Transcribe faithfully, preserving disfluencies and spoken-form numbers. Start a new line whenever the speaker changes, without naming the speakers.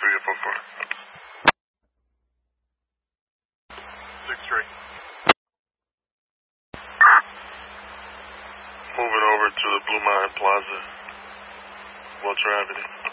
three four four. six three. Moving over to the Blue Mountain Plaza, Welcher Avenue.